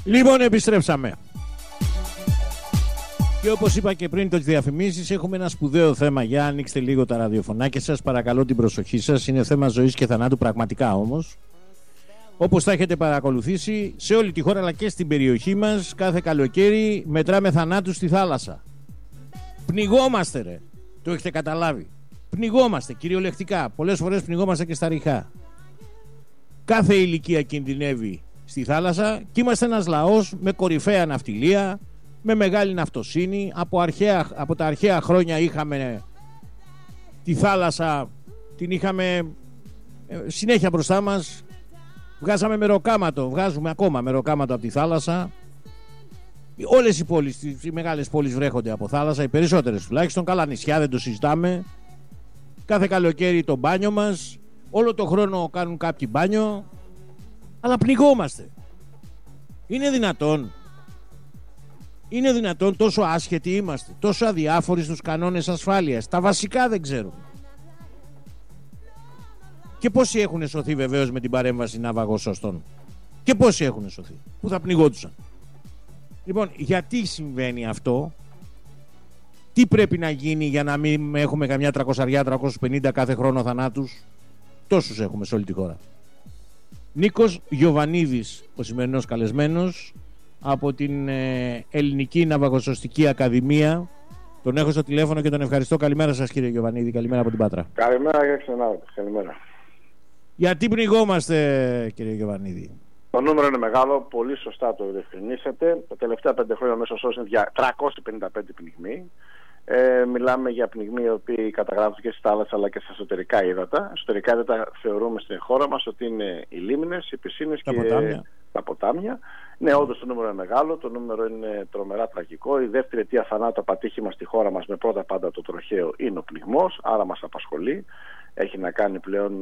Λοιπόν, επιστρέψαμε. Και όπως είπα και πριν τις διαφημίσεις, έχουμε ένα σπουδαίο θέμα. Για ανοίξτε λίγο τα ραδιοφωνάκια σας, παρακαλώ την προσοχή σας. Είναι θέμα ζωής και θανάτου, πραγματικά όμως. Όπως θα έχετε παρακολουθήσει, σε όλη τη χώρα αλλά και στην περιοχή μας, κάθε καλοκαίρι μετράμε θανάτους στη θάλασσα. Πνιγόμαστε, ρε. Το έχετε καταλάβει. Πνιγόμαστε κυριολεκτικά. Πολλές φορές πνιγόμαστε και στα ριχά. Κάθε ηλικία κινδυνεύει στη θάλασσα και είμαστε ένας λαός με κορυφαία ναυτιλία, με μεγάλη ναυτοσύνη. Από τα αρχαία χρόνια είχαμε τη θάλασσα, την είχαμε συνέχεια μπροστά μας. Βγάζουμε ακόμα μεροκάματο από τη θάλασσα. Όλες οι πόλεις, οι μεγάλες πόλεις βρέχονται από θάλασσα, οι περισσότερες τουλάχιστον. Καλά νησιά, δεν το συζητάμε. Κάθε καλοκαίρι το μπάνιο μας. Όλο το χρόνο κάνουν κάποιοι μπάνιο. Αλλά πνιγόμαστε. Είναι δυνατόν τόσο άσχετοι είμαστε, τόσο αδιάφοροι στους κανόνες ασφάλειας? Τα βασικά δεν ξέρουμε. Και πόσοι έχουν σωθεί βεβαίως με την παρέμβαση ναυαγοσωστών? Και πόσοι έχουν σωθεί που θα πνιγόντουσαν? Λοιπόν, γιατί συμβαίνει αυτό? Τι πρέπει να γίνει για να μην έχουμε καμιά 300-350 κάθε χρόνο θανάτους? Τόσους έχουμε σε όλη τη χώρα. Νίκος Γιωβανίδης, ο σημερινός καλεσμένος από την Ελληνική Ναυαγοσωστική Ακαδημία. Τον έχω στο τηλέφωνο και τον ευχαριστώ. Καλημέρα σας, κύριε Γιωβανίδη, καλημέρα από την Πάτρα. Καλημέρα και ξανά, καλημέρα. Γιατί πνιγόμαστε, κύριε Γιωβανίδη? Το νούμερο είναι μεγάλο, πολύ σωστά το διευκρινίσατε. Τα τελευταία 5 χρόνια ο μέσος όρος είναι 355 πνιγμοί. Μιλάμε για πνιγμοί οι οποίοι καταγράφονται και στη θάλασσα αλλά και στα εσωτερικά ύδατα. Εσωτερικά ύδατα θεωρούμε στην χώρα μας ότι είναι οι λίμνες, οι πισίνες και τα ποτάμια. Ναι, όντως το νούμερο είναι μεγάλο, το νούμερο είναι τρομερά τραγικό. Η δεύτερη αιτία θανάτου από ατύχημα στη χώρα μας, με πρώτα πάντα το τροχαίο, είναι ο πνιγμός, άρα μας απασχολεί. Έχει να κάνει πλέον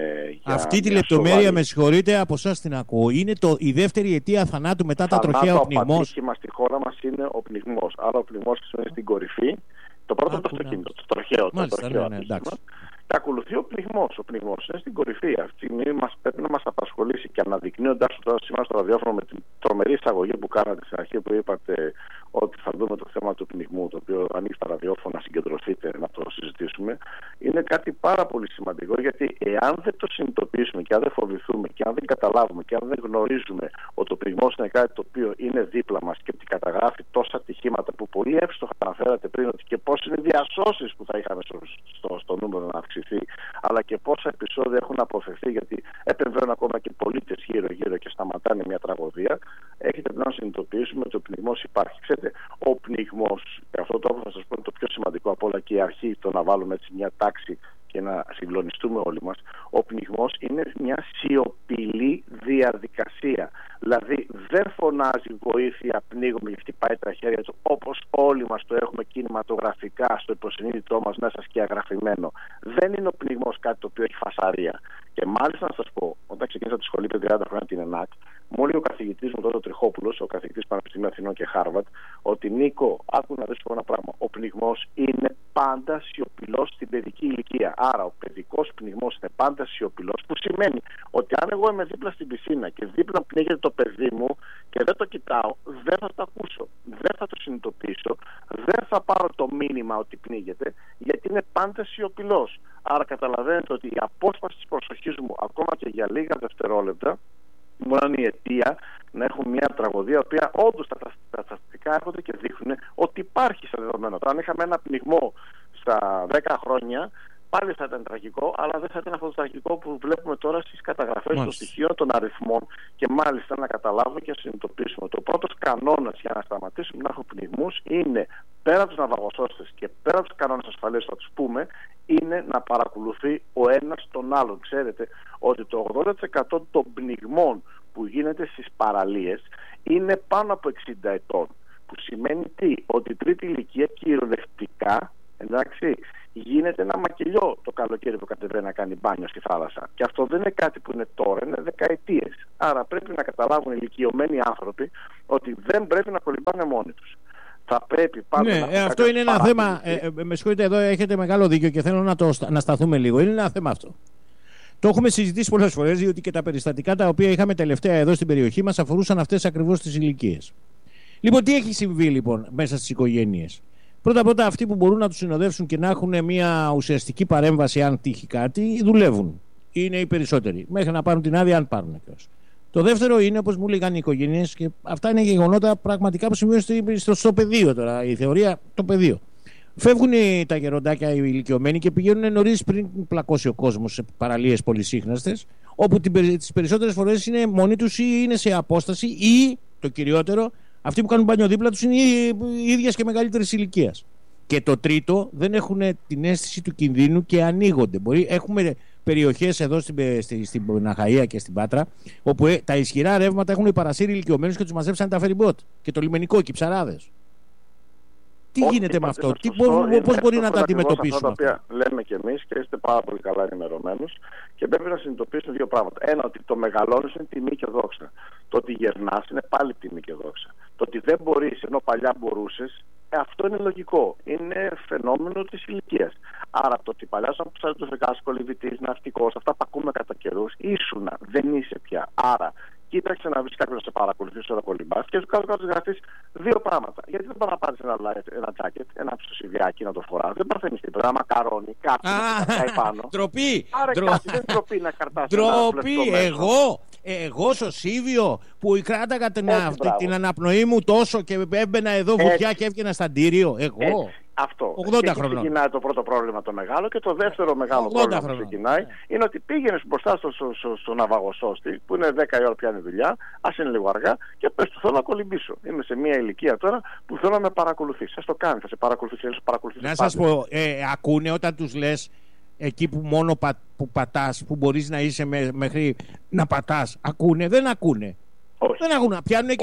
αυτή τη λεπτομέρεια, σοβαρή... με συγχωρείτε, από εσάς την ακούω. Είναι η δεύτερη αιτία θανάτου μετά τα τροχαία, ο πνιγμός. Το ατύχημα στη χώρα μας είναι ο πνιγμός. Άρα ο πνιγμός είναι στην κορυφή. Το πρώτο είναι το αυτοκίνητο, το τροχαίο. Μάλιστα, το τροχαίο και ακολουθεί ο πνιγμός. Ο πνιγμός είναι στην κορυφή. Αυτή τη στιγμή πρέπει να μας απασχολήσει, και αναδεικνύοντας το τώρα σήμερα στο ραδιόφωνο με την τρομερή εισαγωγή που κάνατε στην αρχή, που είπατε ότι θα δούμε το θέμα του πνιγμού, το οποίο ανοίξει τα ραδιόφωνα, συγκεντρωθείτε να το συζητήσουμε. Είναι κάτι πάρα πολύ σημαντικό, γιατί εάν δεν το συνειδητοποιήσουμε και αν δεν φοβηθούμε και αν δεν καταλάβουμε και αν δεν γνωρίζουμε ότι ο πνιγμός είναι κάτι το οποίο είναι δίπλα μας και ότι καταγράφει τόσα ατυχήματα που πολύ εύστοχα αναφέρατε πριν, ότι και πώς είναι διασώσεις που θα είχαμε στο νούμερο να αυξηθεί, αλλά και πόσα επεισόδια έχουν αποφευθεί, γιατί επεμβαίνουν ακόμα και πολίτες γύρω-γύρω και σταματάνε μια τραγωδία. Έχετε πλέον να συνειδητοποιήσουμε ότι ο πνιγμός υπάρχει. Ξέρετε, ο πνιγμός, και αυτό το θα σας πω είναι το πιο σημαντικό από όλα και η αρχή, το να βάλουμε έτσι μια τάξη και να συγκλονιστούμε όλοι μας. Ο πνιγμός είναι μια σιωπηλή διαδικασία. Δηλαδή δεν φωνάζει βοήθεια, πνίγομαι και χτυπάει τα χέρια του, όπως όλοι μας το έχουμε κινηματογραφικά στο υποσυνείδητό μας μέσα σκιαγραφημένο. Δεν είναι ο πνιγμός κάτι το οποίο έχει φασαρία. Και μάλιστα να σας πω, όταν ξεκίνησα τη σχολή πριν 30 χρόνια την ΕΝΑΚ, μου λέει ο καθηγητής μου τότε, ο Τριχόπουλος, ο καθηγητής Πανεπιστημίου Αθηνών και Χάρβαρτ, ότι Νίκο, άκου να δεις ένα πράγμα. Ο πνιγμός είναι πάντα σιωπηλός στην παιδική ηλικία. Άρα ο παιδικός πνιγμός είναι πάντα σιωπηλός, που σημαίνει ότι αν εγώ είμαι δίπλα στην πισίνα και δίπλα πνίγεται το παιδί μου και δεν το κοιτάω, δεν θα το ακούσω, δεν θα το συνειδητοποιήσω, δεν θα πάρω το μήνυμα ότι πνίγεται, γιατί είναι πάντα σιωπηλός. Άρα καταλαβαίνετε ότι η απόσπαση της προσοχής μου, ακόμα και για λίγα δευτερόλεπτα, μπορεί να είναι η αιτία να έχουμε μια τραγωδία, η οποία όντως τα στατιστικά έρχονται και δείχνουν ότι υπάρχει σε δεδομένο. Αν είχαμε ένα πνιγμό στα 10 χρόνια, πάλι θα ήταν τραγικό, αλλά δεν θα ήταν αυτό το τραγικό που βλέπουμε τώρα στις καταγραφές των στοιχείων, των αριθμών. Και μάλιστα να καταλάβουμε και να συνειδητοποιήσουμε ότι ο πρώτος κανόνας για να σταματήσουμε να έχουμε πνιγμούς είναι, πέρα από τους ναυαγοσώστες και πέρα από τους κανόνες ασφαλείας, θα τους πούμε, είναι να παρακολουθεί ο ένας τον άλλον. Ξέρετε ότι το 80% των πνιγμών που γίνεται στις παραλίες είναι πάνω από 60 ετών. Που σημαίνει τι? Ότι η τρίτη ηλικία κυριολεκτικά, εντάξει, γίνεται ένα μακελιό το καλοκαίρι που κατεβαίνει να κάνει μπάνιο στη θάλασσα. Και αυτό δεν είναι κάτι που είναι τώρα, είναι δεκαετίες. Άρα πρέπει να καταλάβουν οι ηλικιωμένοι άνθρωποι ότι δεν πρέπει να κολυμπάνε μόνοι τους. Θα πρέπει πάντα να αυτό είναι ένα θέμα. Με συγχωρείτε, εδώ έχετε μεγάλο δίκιο και θέλω να σταθούμε λίγο. Είναι ένα θέμα αυτό. Το έχουμε συζητήσει πολλές φορές, διότι και τα περιστατικά τα οποία είχαμε τελευταία εδώ στην περιοχή μας αφορούσαν αυτές ακριβώς τις ηλικίες. Λοιπόν, τι έχει συμβεί λοιπόν μέσα στις οικογένειες? Πρώτα-πρώτα, αυτοί που μπορούν να τους συνοδεύσουν και να έχουν μια ουσιαστική παρέμβαση, αν τύχει κάτι, δουλεύουν. Είναι οι περισσότεροι. Μέχρι να πάρουν την άδεια, αν πάρουν. Το δεύτερο είναι, όπως μου λέγανε οι οικογένειες, και αυτά είναι γεγονότα πραγματικά που συμβαίνουν στο πεδίο τώρα. Η θεωρία, το πεδίο. Φεύγουν τα γεροντάκια οι ηλικιωμένοι και πηγαίνουν νωρίς πριν πλακώσει ο κόσμος σε παραλίες πολυσύχναστες, όπου τις περισσότερες φορές είναι μόνοι τους ή είναι σε απόσταση, ή το κυριότερο, αυτοί που κάνουν μπάνιο δίπλα τους είναι οι ίδιας και μεγαλύτερης ηλικίας. Και το τρίτο, δεν έχουν την αίσθηση του κινδύνου και ανοίγονται. Έχουμε περιοχές εδώ στην Αχαΐα και στην Πάτρα, όπου τα ισχυρά ρεύματα έχουν παρασύρει ηλικιωμένους και τους μαζέψαν τα φεριμπότ και το λιμενικό και οι ψαράδες. Τι γίνεται με αυτό, πώς μπορεί να τα αντιμετωπίσουμε? Αυτά τα οποία λέμε κι εμείς και είστε πάρα πολύ καλά ενημερωμένους, και πρέπει να συνειδητοποιήσετε δύο πράγματα. Ένα, ότι το μεγαλώνεις είναι τιμή και δόξα. Το ότι γερνάς είναι πάλι τιμή και δόξα. Το ότι δεν μπορείς ενώ παλιά μπορούσες, αυτό είναι λογικό. Είναι φαινόμενο της ηλικίας. Άρα το ότι παλιά σαν ψαροτοφεγάς, κολυβητής, ναυτικός, αυτά που ακούμε κατά καιρούς, ήσουνα, δεν είσαι πια. Άρα κοίταξε να βρει κάποιον να σε παρακολουθήσει όταν κολυμπάς και σου κάτω γραφείς δύο πράγματα. Γιατί δεν πάει να πάρεις ένα τζάκετ, ένα ψωσιδιάκι να το φοράς, δεν παθαίνεις τίποτα, ένα μακαρόνι, κάτι να πάει πάνω. Ντροπή! Άρα κάτι δεν ντροπή να καρτάσεις. Ντροπή! Εγώ στο Σίβιο που κράταγα την αναπνοή μου τόσο και έμπαινα εδώ βουτιά και έβγαινα στα ντύριο. Εγώ. Αυτό. 80 χρονών. Ξεκινάει το πρώτο πρόβλημα το μεγάλο, και το δεύτερο μεγάλο πρόβλημα που ξεκινάει είναι ότι πήγαινες μπροστά στο ναυαγοσώστη που είναι 10 η ώρα πιάνει δουλειά, ας είναι λίγο αργά, και πες του θέλω να κολυμπήσω. Είμαι σε μια ηλικία τώρα που θέλω να με παρακολουθήσει. Ας το κάνει, θα σε παρακολουθήσει, θα σε παρακολουθήσει. Να σας πω, ακούνε όταν τους λες εκεί που μόνο που πατάς, που μπορείς να είσαι μέχρι να πατάς, ακούνε? Δεν ακούνε. Δεν ακούνε. Πιάνουν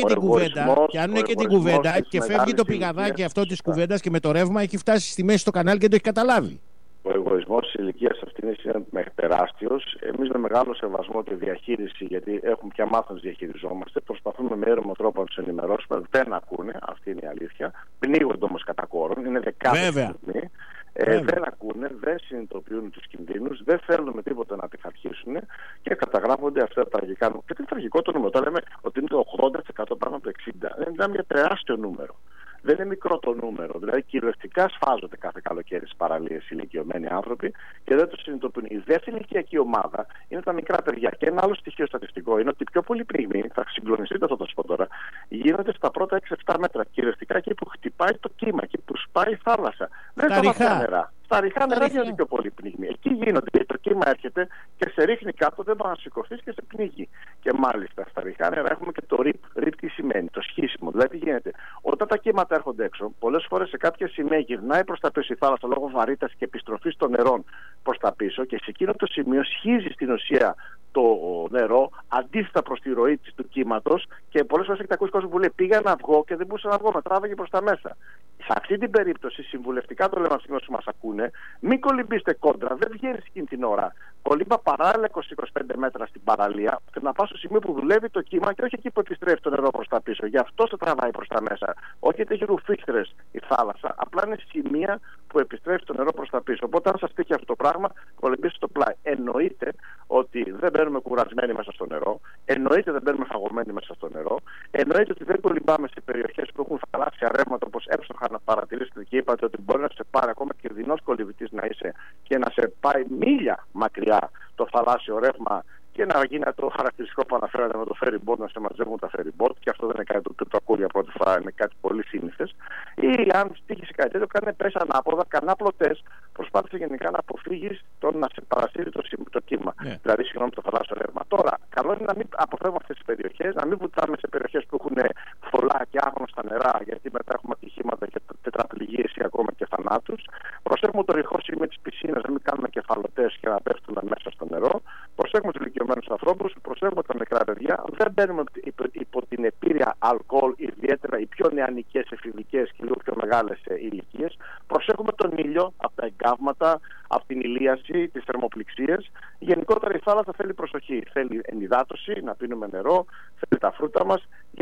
και την κουβέντα, και φεύγει το πηγαδάκι αυτό της κουβέντας και με το ρεύμα έχει φτάσει στη μέση στο κανάλι και το έχει καταλάβει. Ο εγωισμός της ηλικίας αυτής είναι τεράστιος. Εμείς με μεγάλο σεβασμό τη διαχείριση, γιατί έχουμε πια μάθει να τις διαχειριζόμαστε, προσπαθούμε με αίρομο τρόπο να τους ενημερώσουμε. Δεν ακούνε, αυτή είναι η αλήθεια. Πνίγονται όμως κατά κόρον, είναι δεκάδες στιγμή. Δεν ακούνε, δεν συνειδητοποιούν τους κινδύνους, δεν θέλουν με τίποτα να πειθαρχήσουν και καταγράφονται αυτά τα τραγικά νούμερα. Και είναι τραγικό το νούμερο. Τώρα λέμε ότι είναι το 80% πάνω από το 60%. Δεν είναι μια τεράστιο νούμερο. Δεν είναι μικρό το νούμερο. Δηλαδή, κυριολεκτικά σφάζονται κάθε καλοκαίρι στις παραλίες ηλικιωμένοι άνθρωποι και δεν το συνειδητοποιούν. Η δεύτερη ηλικιακή ομάδα είναι τα μικρά παιδιά. Και ένα άλλο στοιχείο στατιστικό είναι ότι πιο πολλοί πνιγμοί, θα συγκλονιστείτε αυτό το πω τώρα, γίνονται στα πρώτα 6-7 μέτρα. Κυριολεκτικά εκεί που χτυπάει το κύμα, εκεί που σπάει η θάλασσα. Δεν είναι στα νερά. Στα ριχά νερά γίνονται πιο πολλοί πνιγμοί. Εκεί γίνονται και το κύμα έρχεται και σε ρίχνει κάτω, δεν μπορεί να σηκωθεί και σε πνίγει. Και μάλιστα στα ριχά νερά έχουμε και το RIP. RIP τι σημαίνει? Το σχίσιμο. Δηλαδή τι γίνεται? Όταν τα κύματα έρχονται έξω, πολλές φορές σε κάποια σημεία γυρνάει προς τα πίσω η θάλασσα λόγω βαρύτητας και επιστροφής των νερών προς τα πίσω, και σε εκείνο το σημείο σχίζει στην ουσία το νερό αντίθετα προς τη ροή του κύματος, και πολλές φορές έχετε ακούσει κόσμο που λέει πήγα να βγω και δεν μπορούσα να βγω, με τράβαγε προς τα μέσα. Σε αυτή την περίπτωση, συμβουλευτικά το λέμε αυτοί που μας ακούνε, μην κολυμπήσετε κόντρα, δεν βγαίνεις εκείνη την ώρα. Κολύμπα παράλληλα 20-25 μέτρα στην παραλία, και να πας στο σημείο που δουλεύει το κύμα και όχι εκεί που επιστρέφει το νερό προς τα πίσω. Γι' αυτό σε τραβάει προς τα μέσα. Όχι γιατί έχει ρουφίχτρες η θάλασσα, απλά είναι σημεία που επιστρέφει το νερό προς τα πίσω. Οπότε, αν σας τύχει αυτό το πράγμα, κολυμπήστε στο πλάι. Εννοείται ότι δεν μπαίνουμε κουρασμένοι μέσα στο νερό, εννοείται δεν μπαίνουμε φαγωμένοι μέσα στο νερό, εννοείται ότι δεν κολυμπάμε σε περιοχές που έχουν θαλάσσια ρεύματα, όπως έψοχα να παρατηρήσετε και είπατε ότι μπορεί να σε πάρει ακόμα και δεινός κολυβητής να είσαι και να σε πάει μίλια μακριά το θαλάσσιο ρεύμα, και να γίνει το χαρακτηριστικό που αναφέρατε με το ferry boat, να σε μαζεύουν τα ferry boat, και αυτό δεν είναι κάτι το ακούω για πρώτη φορά, είναι κάτι πολύ σύνηθες. Ή αν τύχει κάτι τέτοιο, κάνε πες ανάποδα, κανά πλωτές, προσπάθησε γενικά να αποφύγεις το να σε παρασύρει το κύμα. Δηλαδή, συγγνώμη, το θαλάσσιο ρεύμα. Τώρα, καλό είναι να μην αποφεύγουμε αυτές τις περιοχές, να μην βουτάμε σε περιοχές που έχουν φωλά και άγνωστα νερά, γιατί μετά έχουμε ατυχήματα και τετραπληγίες ή ακόμα και θανάτους. Προσέχουμε το ρηχό σημείο της πισίνας, να μην κάνουμε κεφαλωτές και να πέφτουμε μέσα στο νερό. Προσέχουμε τους ηλικιωμένους ανθρώπους, προσέχουμε τα μικρά παιδιά. Δεν μπαίνουμε υπό την επίρρεια αλκοόλ, ιδιαίτερα οι πιο νεανικές, εφηβικές και λίγο πιο μεγάλες ηλικίες. Προσέχουμε τον ήλιο από τα εγκάβματα, από την ηλίαση, τις θερμοπληξίες. Γενικότερα η θάλασσα θέλει προσοχή. Θέλει ενυδάτωση, να πίνουμε νερό, θέλει τα φρούτα μας.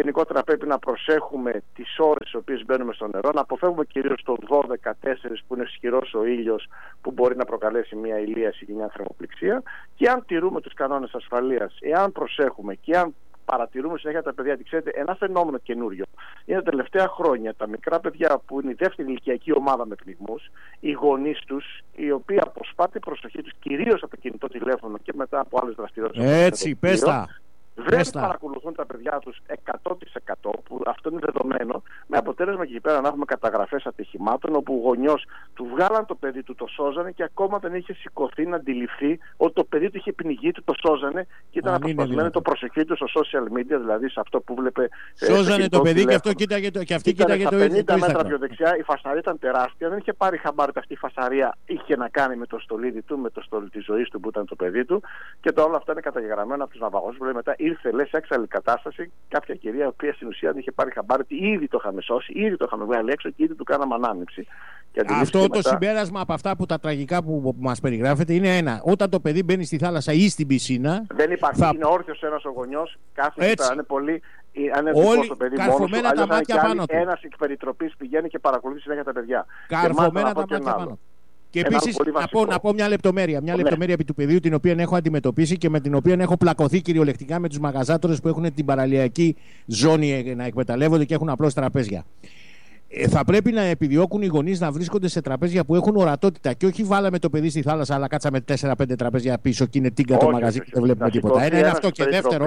γενικότερα πρέπει να προσέχουμε τις ώρες στις οποίες μπαίνουμε στο νερό, να αποφεύγουμε κυρίως το 12-4 που είναι ισχυρός ο ήλιος, που μπορεί να προκαλέσει μια ηλίαση ή μια θερμοπληξία. Και αν τηρούμε τους κανόνες ασφαλείας, εάν προσέχουμε και αν παρατηρούμε συνέχεια τα παιδιά, ξέρετε, ένα φαινόμενο καινούριο είναι τα τελευταία χρόνια τα μικρά παιδιά που είναι η δεύτερη ηλικιακή ομάδα με πνιγμούς, οι γονείς τους, οι οποίοι αποσπά την προσοχή τους κυρίως από το κινητό τηλέφωνο και μετά από άλλες δραστηριότητες. Έτσι, πες τα. Δεν παρακολουθούν τα παιδιά τους 100%, που αυτό είναι δεδομένο, με αποτέλεσμα και εκεί πέρα να έχουμε καταγραφές ατυχημάτων όπου ο γονιός του βγάλαν το παιδί του, το σώζανε και ακόμα δεν είχε σηκωθεί να αντιληφθεί ότι το παιδί του είχε πνιγεί, του το σώζανε και ήταν αποσπασμένο το προσοχή του στο social media, δηλαδή σε αυτό που βλέπε. Σώζανε το παιδί και αυτό κοίταγε το, και αυτή κοίταγε το ίδιο. 50 μέτρα πιο δεξιά, η φασαρία ήταν τεράστια, δεν είχε πάρει χαμπάρι ότι αυτή η φασαρία είχε να κάνει με το στολίδι του, με το στολίδι της ζωής του που ήταν το παιδί του, και το όλα αυτά είναι καταγεγραμμένα από τους ναυαγούς που λέει μετά. Ήρθε, λες, σε έξαλλη κατάσταση κάποια κυρία, η οποία στην ουσία δεν είχε πάρει χαμπάρι ότι ήδη το είχαμε σώσει, ήδη το είχαμε βγάλει έξω και ήδη του κάναμε ανάμειψη. Αυτό το μετά... συμπέρασμα από αυτά που τα τραγικά που μας περιγράφεται είναι ένα. Όταν το παιδί μπαίνει στη θάλασσα ή στην πισίνα. Δεν υπάρχει. Είναι όρθιος ένας ο γονιός, κάθε φορά είναι πολύ. Αν όλοι το παιδί καρφωμένα τα μάτια πάνω του. Ένας εκ περιτροπής πηγαίνει και παρακολουθεί συνέχεια τα παιδιά. Καρφωμένα τα μάτια πάνω του. Και επίσης να πω μια λεπτομέρεια. Μια λεπτομέρεια επί του πεδίου, την οποία έχω αντιμετωπίσει και με την οποία έχω πλακωθεί κυριολεκτικά με τους μαγαζάτορες που έχουν την παραλιακή ζώνη να εκμεταλλεύονται και έχουν απλώς τραπέζια. Θα πρέπει να επιδιώκουν οι γονείς να βρίσκονται σε τραπέζια που έχουν ορατότητα και όχι βάλαμε το παιδί στη θάλασσα, αλλά κάτσαμε 4-5 τραπέζια πίσω και είναι τίγκα το μαγαζί και δεν βλέπουμε τίποτα. Ένα είναι αυτό.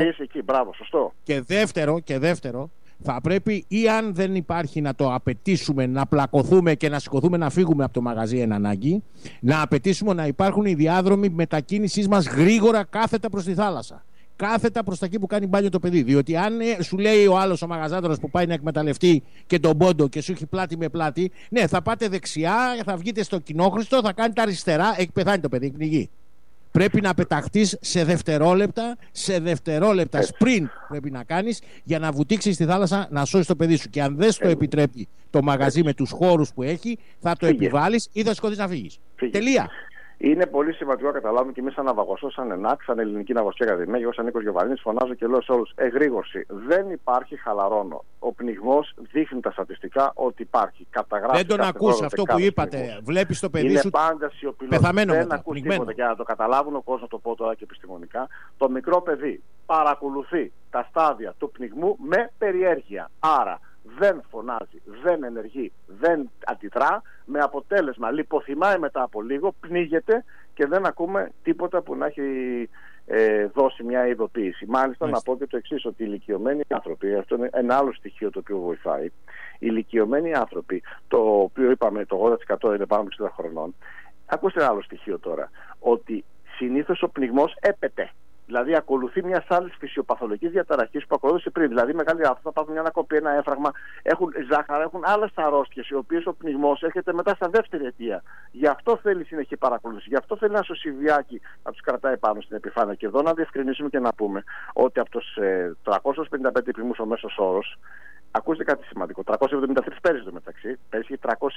Και δεύτερο, θα πρέπει ή αν δεν υπάρχει να το απαιτήσουμε, να πλακωθούμε και να σηκωθούμε να φύγουμε από το μαγαζί εν ανάγκη, να απαιτήσουμε να υπάρχουν οι διάδρομοι μετακίνησής μας γρήγορα κάθετα προς τη θάλασσα. Κάθετα προς τα εκεί που κάνει μπάνιο το παιδί. Διότι αν σου λέει ο άλλος ο μαγαζάτορας που πάει να εκμεταλλευτεί και τον πόντο και σου έχει πλάτη με πλάτη, ναι, θα πάτε δεξιά, θα βγείτε στο κοινόχρηστο, θα κάνετε αριστερά, έχει πεθάνει το παιδί, έχει πνιγεί. Πρέπει να πεταχτείς σε δευτερόλεπτα sprint πρέπει να κάνεις για να βουτήξεις στη θάλασσα να σώσεις το παιδί σου. Και αν δεν στο επιτρέπει το μαγαζί με τους χώρους που έχει, θα το επιβάλλεις ή θα σηκωθείς να φύγεις. Τελεία. Είναι πολύ σημαντικό να καταλάβουμε και εμείς σαν ναυαγοσό, σαν ΕΝΑΚ, σαν Ελληνική Ναυαγοσική Ακαδημία, εγώ σαν Νίκος Γιοβανίδης, φωνάζω και λέω σε όλους: εγρήγορση. Δεν υπάρχει, χαλαρώνω. Ο πνιγμός δείχνει τα στατιστικά ότι υπάρχει. Καταγράφει. Δεν τον ακούς αυτό που είπατε. Βλέπεις το παιδί είναι σου πάντα σιωπηλό. πεθαμένο. Δεν ακούς τίποτα. Και να το καταλάβουν ο κόσμος, το πω τώρα και επιστημονικά, το μικρό παιδί παρακολουθεί τα στάδια του πνιγμού με περιέργεια. Άρα δεν φωνάζει, δεν ενεργεί, δεν αντιδρά, με αποτέλεσμα λιποθυμάει μετά από λίγο, πνίγεται και δεν ακούμε τίποτα που να έχει δώσει μια ειδοποίηση. Μάλιστα να πω και το εξής, ότι οι ηλικιωμένοι άνθρωποι, αυτό είναι ένα άλλο στοιχείο το οποίο βοηθάει, οι ηλικιωμένοι άνθρωποι, το οποίο είπαμε το 80% είναι πάνω από 60 χρονών, ακούστε ένα άλλο στοιχείο τώρα, ότι συνήθως ο πνιγμός έπεται. Δηλαδή ακολουθεί μια άλλη φυσιοπαθολογική διαταραχή που ακολούθησε πριν. Δηλαδή, μεγάλοι άνθρωποι θα πάθουν μια ανακοπή, ένα έφραγμα, έχουν ζάχαρα, έχουν άλλες αρρώστιες, οι οποίες ο πνιγμός έρχεται μετά στα δεύτερη αιτία. Γι' αυτό θέλει συνεχή παρακολούθηση. Γι' αυτό θέλει ένα σωσιβιάκι να τους κρατάει πάνω στην επιφάνεια. Και εδώ να διευκρινίσουμε και να πούμε ότι από τους 355 πνιγμούς ο μέσος όρος, ακούστε κάτι σημαντικό. 373 πέρυσι το μεταξύ. Πέρυσι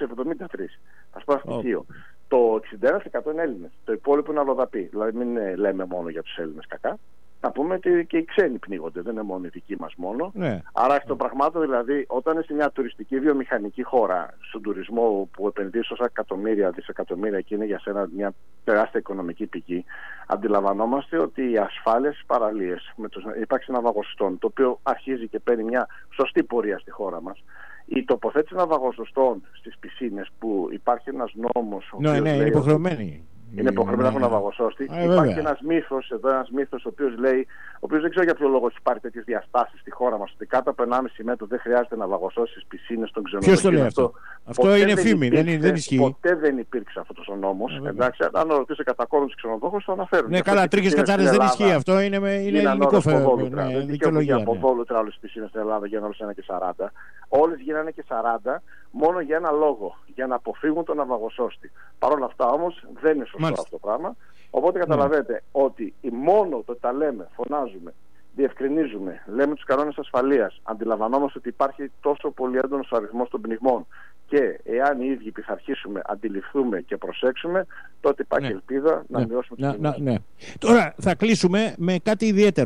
373. Ας πω ένα στοιχείο. Το 61% είναι Έλληνες. Το υπόλοιπο είναι αλλοδαποί. Δηλαδή, μην λέμε μόνο για τους Έλληνες κακά. Να πούμε ότι και οι ξένοι πνίγονται. Δεν είναι μόνο οι δικοί μας μόνο. Ναι. Άρα, εκ των πραγμάτων, δηλαδή, όταν είσαι μια τουριστική βιομηχανική χώρα, στον τουρισμό που επενδύει όσα εκατομμύρια, δισεκατομμύρια και είναι για σένα μια τεράστια οικονομική πηγή, αντιλαμβανόμαστε ότι οι ασφάλειες στις παραλίες, με ύπαρξη ναυαγοσωστών, το οποίο αρχίζει και παίρνει μια σωστή πορεία στη χώρα μας. Η τοποθέτηση ναυαγοσωστών στις πισίνες, που υπάρχει ένας νόμος. Ναι, είναι υποχρεωμένη. Είναι υποχρεωμένο να έχουν ναυαγοσώστη. Υπάρχει ένας μύθος, ο οποίος λέει, ο οποίος δεν ξέρω για ποιο λόγο έχει πάρει τέτοιες διαστάσεις στη χώρα μας, ότι κάτω από 1,5 μέτρο δεν χρειάζεται να ναυαγοσώσει στις πισίνες των ξενοδοχείων. Ποιος το λέει αυτό? Αυτό είναι φήμη, δεν ισχύει. Ποτέ δεν υπήρξε αυτός ο νόμος. Εντάξει, αν ρωτήσει κατά κόρον τους ξενοδόχους, θα αναφέρουν. Ναι, καλά, τρίχες κατσάρες δεν ισχύει. Αυτό είναι ελληνικό φαινόμενο. Δεν δικαιολογία από βόλουτρα όλες τις πισίνες στην Ελλάδα γίνανε όλες 1 και 40. Όλες γίνανε και 40 μόνο για ένα λόγο, για να αποφύγουν τον ναυαγοσώστη. Παρ' όλα αυτά όμως δεν είναι σωστό αυτό το πράγμα. Οπότε καταλαβαίνετε ότι μόνο το τα λέμε, φωνάζουμε, διευκρινίζουμε, λέμε τους κανόνες ασφαλείας, αντιλαμβανόμαστε ότι υπάρχει τόσο πολύ έντονος αριθμός των πνιγμών και εάν οι ίδιοι πειθαρχήσουμε, αντιληφθούμε και προσέξουμε, τότε υπάρχει ελπίδα να μειώσουμε τις πνιγμές. Τώρα θα κλείσουμε με κάτι ιδιαίτερο.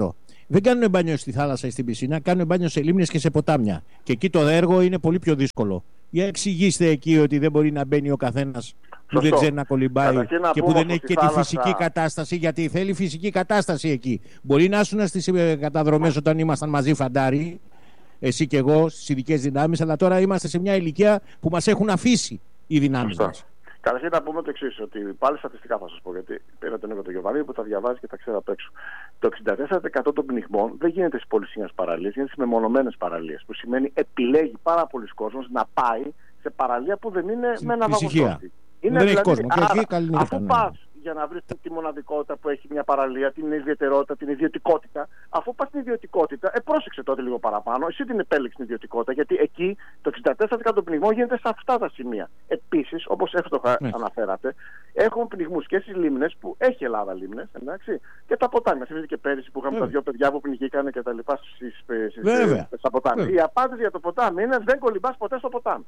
δεν κάνουν μπάνιο στη θάλασσα ή στην πισίνα, κάνουν μπάνιο σε λίμνες και σε ποτάμια. Και εκεί το έργο είναι πολύ πιο δύσκολο. Για εξηγήστε εκεί ότι δεν μπορεί να μπαίνει ο καθένας που δεν ξέρει να κολυμπάει και που δεν έχει και τη φυσική κατάσταση, γιατί θέλει φυσική κατάσταση εκεί. Μπορεί να ήσουν στις καταδρομές όταν ήμασταν μαζί φαντάροι, εσύ και εγώ, στις ειδικές δυνάμεις, αλλά τώρα είμαστε σε μια ηλικία που μας έχουν αφήσει οι δυνάμεις μας. Καταρχήν να πούμε το εξής, ότι πάλι στατιστικά θα σας πω, γιατί πήρα τον Νίκο Γιωβανίδη που τα διαβάζει και τα ξέρει απ' έξω. Το 64% των πνιγμών δεν γίνεται στις πολυσύγχρονες παραλίες, γίνεται στις μεμονωμένες παραλίες. Που σημαίνει επιλέγει πάρα πολλοί κόσμος να πάει σε παραλία που δεν είναι με ένα βαγοσότη. Είναι δεν δηλαδή, έχει κόσμο. Αφού πας για να βρεις τη μοναδικότητα που έχει μια παραλία, την ιδιαιτερότητα, την ιδιωτικότητα, αφού πας στην ιδιωτικότητα, πρόσεξε τότε λίγο παραπάνω, εσύ την επέλεξες την ιδιωτικότητα, γιατί εκεί το 64% των πνιγμών γίνεται σε αυτά τα σημεία. Επίσης, όπως εύστοχα αναφέρατε, έχουμε πνιγμούς και στις λίμνες, που έχει η Ελλάδα λίμνες, εντάξει, και τα ποτάμια. Θυμίζετε και πέρυσι που είχαμε τα δύο παιδιά που πνιγήκανε και τα λοιπά στα ποτάμια. Η απάντηση για το ποτάμι είναι: δεν κολυμπάς ποτέ στο ποτάμι.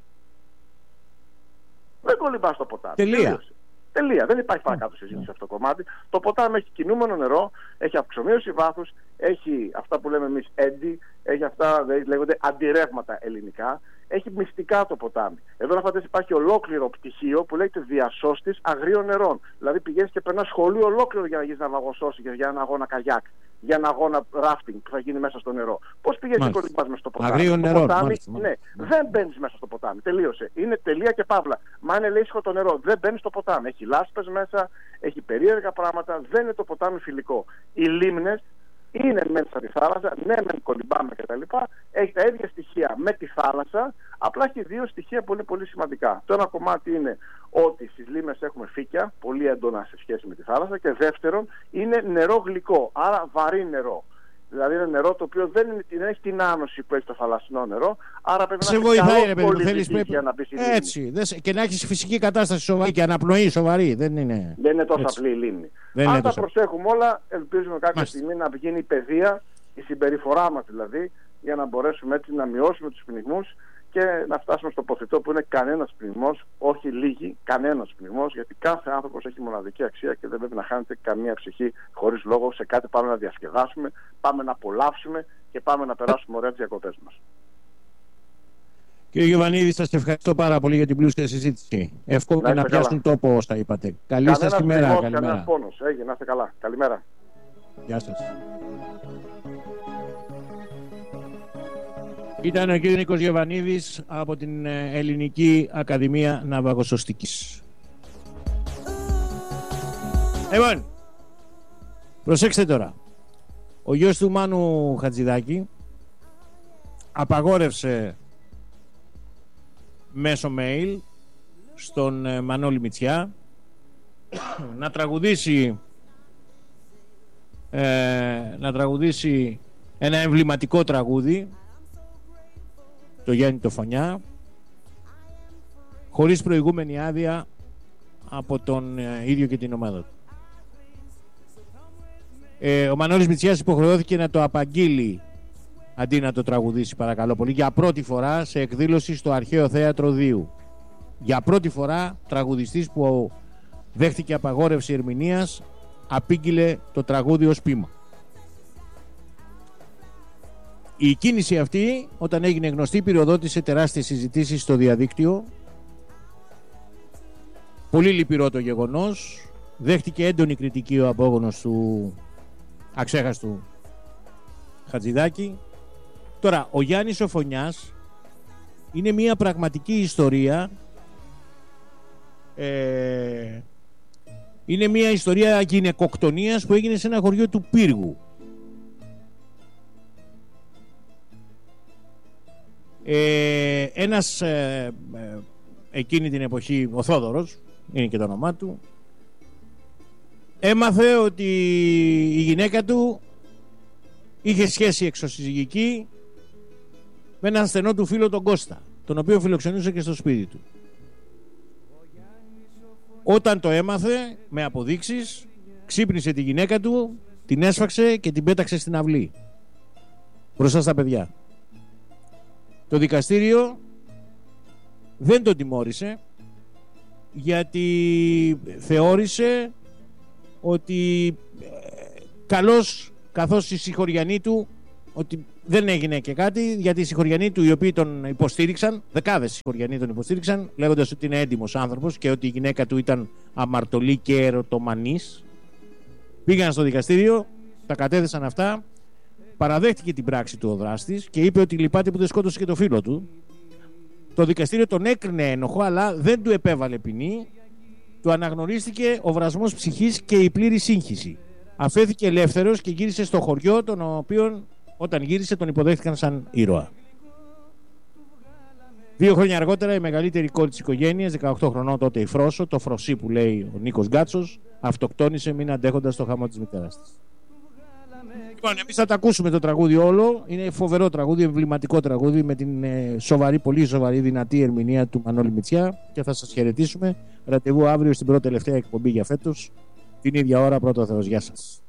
Δεν κολυμπάς στο ποτάμι. Τελεία. Δεν υπάρχει παρακάτω συζήτηση σε αυτό το κομμάτι. Το ποτάμι έχει κινούμενο νερό, έχει αυξομοίωση βάθους, έχει αυτά που λέμε εμείς έντι, έχει αυτά λέγονται αντιρρεύματα ελληνικά, έχει μυστικά το ποτάμι. Εδώ να φανταστείς υπάρχει ολόκληρο πτυχίο που λέγεται διασώστης αγρίων νερών. Δηλαδή πηγαίνεις και περνάς σχολείο ολόκληρο για να γίνεις ναυαγοσώστης, για ένα αγώνα καγιάκ, για ένα αγώνα ράφτινγκ που θα γίνει μέσα στο νερό. Πώς πηγαίνεις και κολυμπάς μέσα στο ποτάμι? Αγρίων νερών. Ναι, δεν μπαίνεις μέσα στο ποτάμι. Τελείωσε. Είναι τελεία και παύλα. Μα είναι λέει ήσυχο το νερό. Δεν μπαίνεις στο ποτάμι. Έχει λάσπες μέσα, έχει περίεργα πράγματα. Δεν είναι το ποτάμι φιλικό. Οι λίμνες είναι μέσα στη θάλασσα, ναι, μεν κολυμπάμε κτλ. Έχει τα ίδια στοιχεία με τη θάλασσα, απλά έχει δύο στοιχεία πολύ πολύ σημαντικά. Το ένα κομμάτι είναι ότι στις λίμνες έχουμε φύκια, πολύ έντονα σε σχέση με τη θάλασσα, και δεύτερον είναι νερό γλυκό, άρα βαρύ νερό. Δηλαδή είναι νερό το οποίο δεν έχει την άνοση που έχει το θαλασσινό νερό, άρα πρέπει να βοηθάει, για να μπει στη λίμνη. Έτσι, και να έχεις φυσική κατάσταση σοβαρή και αναπνοή σοβαρή. Δεν είναι τόσο απλή η λίμνη. Αν τα προσέχουμε όλα, ελπίζουμε κάποια στιγμή να γίνει η παιδεία, η συμπεριφορά μας δηλαδή, για να μπορέσουμε έτσι να μειώσουμε τους πνιγμούς και να φτάσουμε στο ποσοστό που είναι κανένας πνιγμός, όχι λίγοι, κανένας πνιγμός, γιατί κάθε άνθρωπος έχει μοναδική αξία και δεν πρέπει να χάνεται καμία ψυχή χωρίς λόγο σε κάτι. Πάμε να διασκεδάσουμε, πάμε να απολαύσουμε και πάμε να περάσουμε ωραία τις διακοπές μας. Κύριε Γιωβανίδη, σας ευχαριστώ πάρα πολύ για την πλούσια συζήτηση. Εύχομαι να πιάσουν τόπο όσα είπατε. Καλή σας ημέρα. Κανένας πόνος. Έγινε, να είστε καλά. Καλημέρα. Γεια σας. Ήταν ο κύριος Νίκος Γιωβανίδης από την Ελληνική Ακαδημία Ναυαγοσωστικής. Λοιπόν, προσέξτε τώρα. Ο γιος του Μάνου Χατζηδάκη απαγόρευσε μέσω mail στον Μανώλη Μητσιά να τραγουδήσει ένα εμβληματικό τραγούδι, το Γιάννη το Φωνιά, χωρίς προηγούμενη άδεια από τον ίδιο και την ομάδα του. Ο Μανώλης Μητσιάς υποχρεώθηκε να το απαγγείλει αντί να το τραγουδήσει, παρακαλώ πολύ, για πρώτη φορά σε εκδήλωση στο Αρχαίο Θέατρο Δίου. Για πρώτη φορά τραγουδιστής που δέχτηκε απαγόρευση ερμηνείας απήγγειλε το τραγούδι ως ποίημα. Η κίνηση αυτή, όταν έγινε γνωστή, πυροδότησε τεράστιες συζητήσεις στο διαδίκτυο. Πολύ λυπηρό το γεγονός. Δέχτηκε έντονη κριτική ο απόγονος του αξέχαστου Χατζηδάκη. Τώρα, ο Γιάννης ο Φωνιάς είναι μια πραγματική ιστορία. Είναι μια ιστορία γυναικοκτονίας που έγινε σε ένα χωριό του Πύργου. Ένας εκείνη την εποχή, ο Θόδωρος είναι και το όνομά του, έμαθε ότι η γυναίκα του είχε σχέση εξωσυζυγική με έναν στενό του φίλο, τον Κώστα, τον οποίο φιλοξενούσε και στο σπίτι του. Όταν το έμαθε με αποδείξεις, ξύπνησε τη γυναίκα του, την έσφαξε και την πέταξε στην αυλή μπροστά στα παιδιά. Το δικαστήριο δεν τον τιμώρησε, γιατί θεώρησε ότι καθώς οι συγχωριανοί του, ότι δεν έγινε και κάτι, γιατί οι συγχωριανοί του οι οποίοι τον υποστήριξαν, δεκάδες συγχωριανοί τον υποστήριξαν, λέγοντας ότι είναι έντιμος άνθρωπος και ότι η γυναίκα του ήταν αμαρτωλή και ερωτομανής, πήγαν στο δικαστήριο, τα κατέθεσαν αυτά, παραδέχτηκε την πράξη του ο δράστης και είπε ότι λυπάται που δεν σκότωσε και το φίλο του. Το δικαστήριο τον έκρινε ένοχο, αλλά δεν του επέβαλε ποινή. Του αναγνωρίστηκε ο βρασμός ψυχής και η πλήρη σύγχυση. Αφέθηκε ελεύθερος και γύρισε στο χωριό, τον οποίον όταν γύρισε τον υποδέχτηκαν σαν ήρωα. 2 χρόνια αργότερα η μεγαλύτερη κόρη της οικογένειας, 18 χρονών τότε η Φρόσο, το Φροσί που λέει ο Νίκος Γκάτσος, αυτοκτόνησε μην αντέχοντας το χαμό της μητέρας της. Λοιπόν, εμείς θα τα ακούσουμε το τραγούδι όλο. Είναι φοβερό τραγούδι, εμβληματικό τραγούδι με την σοβαρή, πολύ σοβαρή, δυνατή ερμηνεία του Μανώλη Μητσιά και θα σας χαιρετήσουμε. Ραντεβού αύριο στην πρώτη τελευταία εκπομπή για φέτος, την ίδια ώρα. Πρώτο Θεός. Γεια σας.